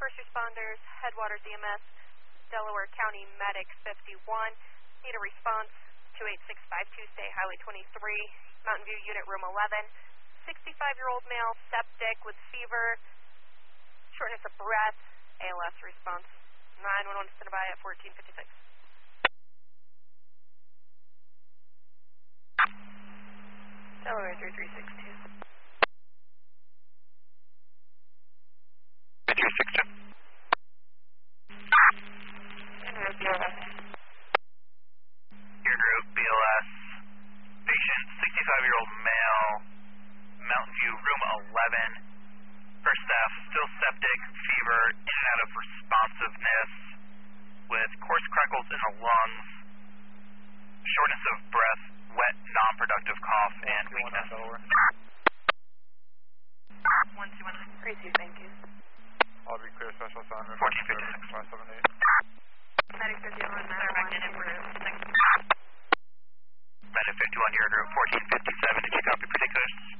first responders, Headwaters EMS, Delaware County Medic 51. Need a response, 28652 State Highway 23, Mountain View Unit Room 11. 65-year-old male, septic with fever, shortness of breath, ALS response. 911 stand by at 1456. Delaware 3362. 3362. Group BLS. Patient, 65-year-old male, Mountain View Room 11. First staff, still septic, fever, in and out of responsiveness, with coarse crackles in the lungs, shortness of breath, wet, non-productive cough, and weakness. 1219. Receive, thank you. I'll be clear, special assignment. 1456. 578. Medic 51, matter 1, in room. Medic 51, your group 1457, did you copy particulars?